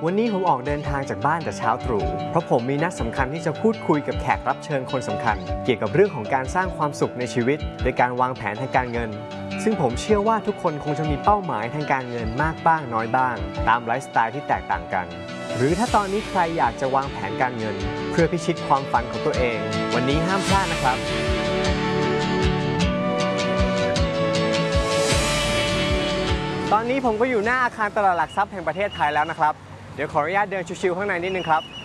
วันนี้ผมออกเดินทางจากบ้านแต่เช้าตรู่เพราะผมมีนัดสำคัญที่จะพูดคุยกับแขกรับเชิญคนสำคัญเกี่ยวกับเรื่องของการสร้างความสุขในชีวิตโดยการวางแผนทางการเงินซึ่งผมเชื่อว่าทุกคนคงจะมีเป้าหมายทางการเงินมากบ้างน้อยบ้างตามไลฟ์สไตล์ที่แตกต่างกันหรือถ้าตอนนี้ใครอยากจะวางแผนการเงินเพื่อพิชิตความฝันของตัวเองวันนี้ห้ามพลาดนะครับตอนนี้ผมก็อยู่หน้าอาคารตลาดหลักทรัพย์แห่งประเทศไทยแล้วนะครับเดี๋ยวขออนุญาตเดินชิวๆข้างในนิดนึงครับ